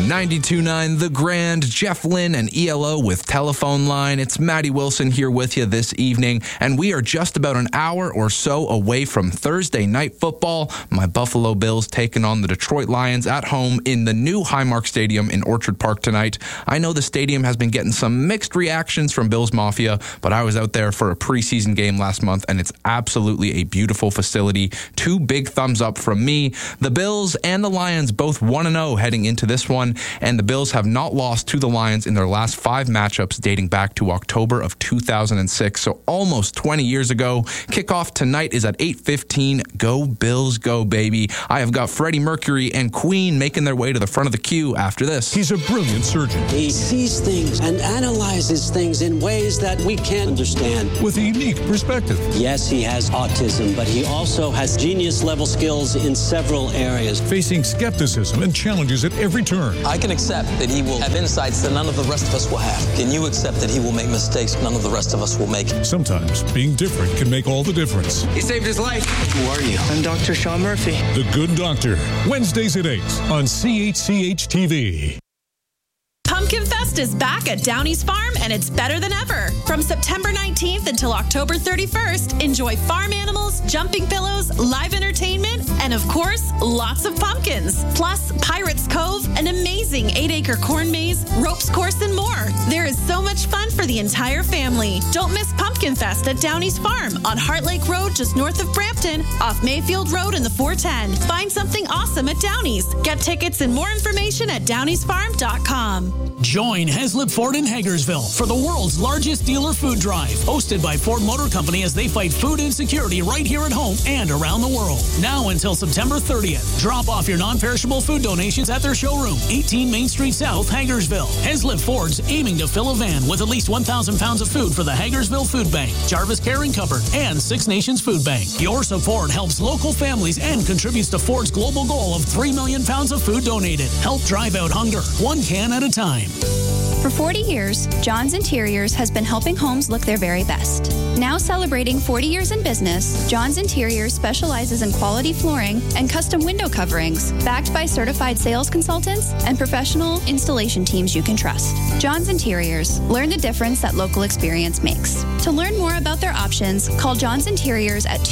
92.9 The Grand, Jeff Lynn and ELO with Telephone Line. It's Maddie Wilson here with you this evening, and we are just about an hour or so away from Thursday night football. My Buffalo Bills taking on the Detroit Lions at home in the new Highmark Stadium in Orchard Park tonight. I know the stadium has been getting some mixed reactions from Bills Mafia, but I was out there for a preseason game last month, and it's absolutely a beautiful facility. 2 big thumbs up from me. The Bills and the Lions both 1-0 heading into this one, and the Bills have not lost to the Lions in their last 5 matchups dating back to October of 2006, so almost 20 years ago. Kickoff tonight is at 8:15. Go Bills, go baby. I have got Freddie Mercury and Queen making their way to the front of the queue after this. He's a brilliant surgeon. He sees things and analyzes things in ways that we can't understand. With a unique perspective. Yes, he has autism, but he also has genius-level skills in several areas. Facing skepticism and challenges at every turn. I can accept that he will have insights that none of the rest of us will have. Can you accept that he will make mistakes none of the rest of us will make? Sometimes being different can make all the difference. He saved his life. Who are you? I'm Dr. Sean Murphy. The Good Doctor. Wednesdays at 8 on CHCH TV. Pumpkin Fest is back at Downey's Farm, and it's better than ever. From September 19th until October 31st, enjoy farm animals, jumping pillows, live entertainment, and of course, lots of pumpkins. Plus, Pirates Cove, an amazing 8-acre corn maze, ropes course, and more. There is so much fun for the entire family. Don't miss Pumpkin Fest at Downey's Farm on Heart Lake Road, just north of Brampton, off Mayfield Road in the 410. Find something awesome at Downey's. Get tickets and more information at downeysfarm.com. Join Heslip Ford in Hagersville for the world's largest dealer food drive, hosted by Ford Motor Company as they fight food insecurity right here at home and around the world. Now until September 30th. Drop off your non-perishable food donations at their showroom, 18 Main Street South, Hagersville. Heslip Ford's aiming to fill a van with at least 1,000 pounds of food for the Hagersville Food Bank, Jarvis Caring Cupboard, and Six Nations Food Bank. Your support helps local families and contributes to Ford's global goal of 3 million pounds of food donated. Help drive out hunger, one can at a time. For 40 years, John's Interiors has been helping homes look their very best. Now celebrating 40 years in business, John's Interiors specializes in quality flooring and custom window coverings, backed by certified sales consultants and professional installation teams you can trust. John's Interiors. Learn the difference that local experience makes. To learn more about their options, call John's Interiors at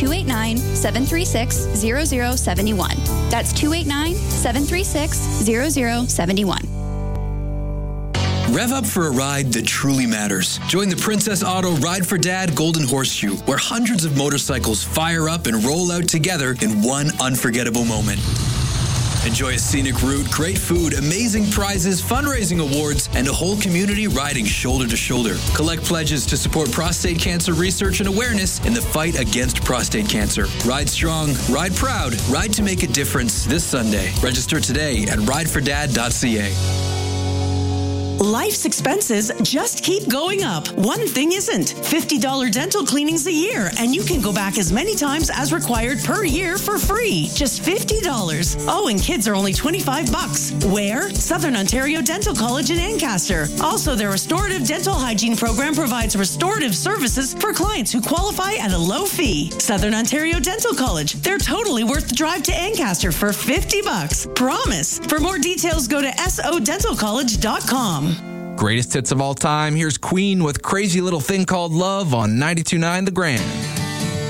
289-736-0071. That's 289-736-0071. Rev up for a ride that truly matters. Join the Princess Auto Ride for Dad Golden Horseshoe, where hundreds of motorcycles fire up and roll out together in one unforgettable moment. Enjoy a scenic route, great food, amazing prizes, fundraising awards, and a whole community riding shoulder to shoulder. Collect pledges to support prostate cancer research and awareness in the fight against prostate cancer. Ride strong, ride proud, ride to make a difference this Sunday. Register today at ridefordad.ca. Life's expenses just keep going up. One thing isn't. $50 dental cleanings a year, and you can go back as many times as required per year for free. Just $50. Oh, and kids are only $25. Where? Southern Ontario Dental College in Ancaster. Also, their restorative dental hygiene program provides restorative services for clients who qualify at a low fee. Southern Ontario Dental College. They're totally worth the drive to Ancaster for $50. Promise. For more details, go to sodentalcollege.com. Greatest hits of all time. Here's Queen with Crazy Little Thing Called Love on 92.9 The Grand.